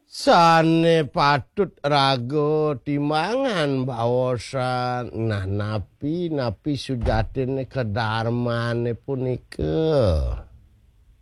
Sane patut rago timangan baosan nah napi sudatine kedarmane punika